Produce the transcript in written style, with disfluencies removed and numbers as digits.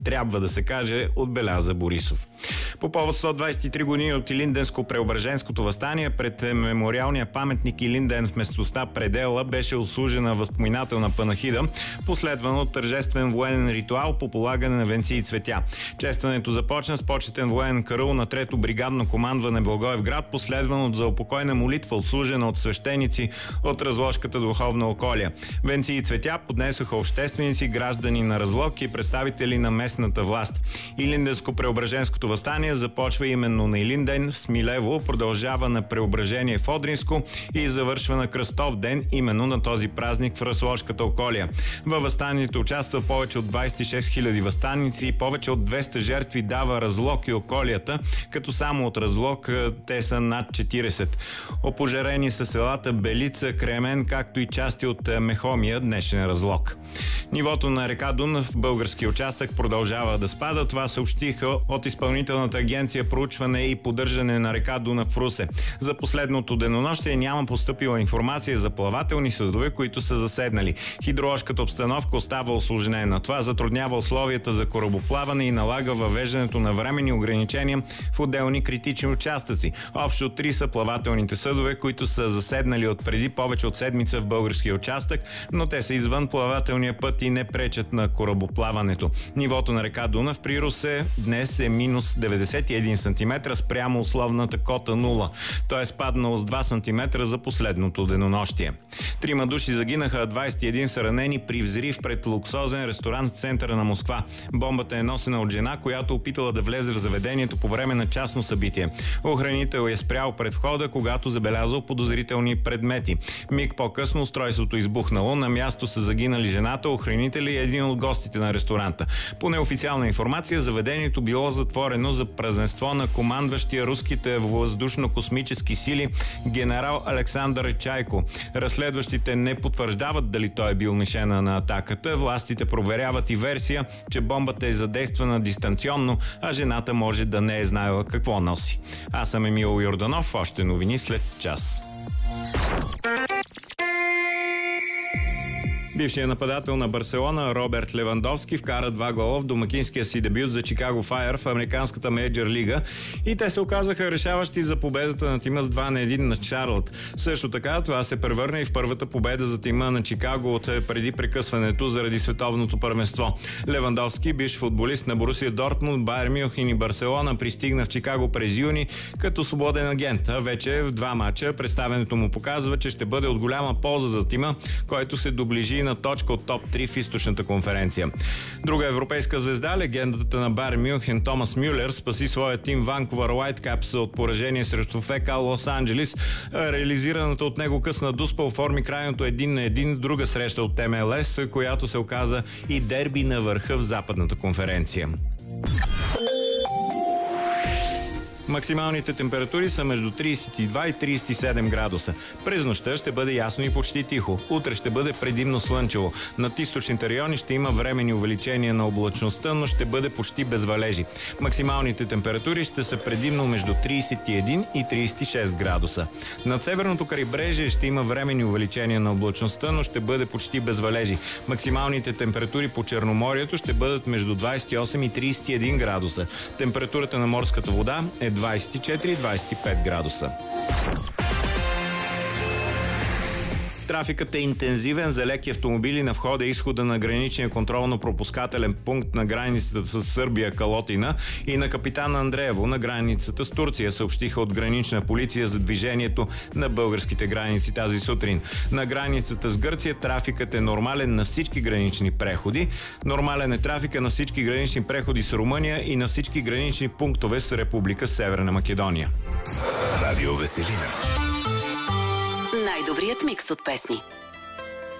трябва да се каже, отбеляза Борисов. По повод 123 години от Илинденско-Преображенското въстание пред мемориалния паметник Илинден в местността Предела беше отслужена възпоминателна панахида, последвано от тържествен военен ритуал по полагане на венци и цветя. Честването започна с почетен военен караул на 3-то бригадно командване Благоевград, последвано от заупокойна молитва, отслужена от свещеници от Разложката духовна околия. Венци и цветя поднесоха общественици, граждани на Разлог и представители на местната власт. Илинденско-Преображенското въстание започва именно на Илинден в Смилево, продължава на Преображение в Одринско и завършва на Кръстов ден именно на този празник в Разложката околия. Във въстанието участва повече от 26 000 въстаници и повече от 200 жертви дава Разлог и околията, като само от Разлог те са над 40. Опожарени са селата Белица, Кремен, както и части от Мехомия, днешен Разлог. Нивото на река Дунав в българския участък продължава да спада. Това съобщиха от Изпълнителната агенция проучване и поддържане на река Дунав в Русе. За последното денонощие няма постъпила информация за плавателни съдове, които са заседнали. Хидроложката обстановка остава усложнена. Това затруднява условията за корабоплаване и налага въвеждането на временни ограничения в отделни критични участъци. Общо 3 са плавателните съдове, които са заседнали от преди повече от седмица в българския участък, но те са извън плавателния път и не пречат на корабоплаването. Нивото на река Дунав при Русе днес е минус 91 см спрямо условната кота 0. Той е спаднал с 2 см за последното денонощие. 3 души загинаха, а 21 са ранени при взрив пред луксозен ресторант в центъра на Москва. Бомбата е носена от жена, която опитала да влезе в заведението по време на частно събитие. Охранител е спрял пред входа, когато забелязал подозрителни предмети. Миг по-късно устройството избухнало. На място са загинали жената, охранители и един от гостите на ресторанта. По неофициална информация, заведението било затворено за празненство на командващия руските въздушно-космически сили генерал Александър Чайко. Разследващите не потвърждават дали той е бил мишена на атаката. Властите проверяват и версия, че бомбата е задействана дистанционно, а жената може да не е знаела какво носи. Аз съм Емил Йорданов. Още новини след час. Бившият нападател на Барселона Роберт Левандовски вкара 2 гола в домакинския си дебют за Чикаго Файър в американската мейджор лига и те се оказаха решаващи за победата на тима с 2-1 на Шарлот. Също така това се превърна и в първата победа за тима на Чикаго от преди прекъсването заради световното първенство. Левандовски, бивш футболист на Борусия Дортмунд, Байер Мюнхен и Барселона, пристигна в Чикаго през юни като свободен агент. А вече в 2 мача представенето му показва, че ще бъде от голяма полза за тима, който се доближи на точка от топ 3 в източната конференция. Друга европейска звезда, легендата на Байер Мюнхен Томас Мюлер, спаси своя тим Ванкувър Уайткапс от поражение срещу ФК Лос Анджелис. Реализираната от него късна дуспа оформи крайното 1-1 в друга среща от МЛС, която се оказа и дерби на върха в западната конференция. Максималните температури са между 32 и 37 градуса. През нощта ще бъде ясно и почти тихо. Утре ще бъде предимно слънчево. Над източните райони ще има временни увеличения на облачността, но ще бъде почти без валежи. Максималните температури ще са предимно между 31 и 36 градуса. Над северното крайбрежие ще има временни увеличения на облачността, но ще бъде почти без валежи. Максималните температури по Черноморието ще бъдат между 28 и 31 градуса. Температурата на морската вода е 24-25 градуса. Трафикът е интензивен за леки автомобили на входа и изхода на граничния контролно-пропускателен пункт на границата с Сърбия Калотина и на Капитан Андреево на границата с Турция, съобщиха от гранична полиция за движението на българските граници тази сутрин. На границата с Гърция трафикът е нормален на всички гранични преходи. Нормален е трафика на всички гранични преходи с Румъния и на всички гранични пунктове с Република Северна Македония. Радио Веселина. Най-добрият микс от песни.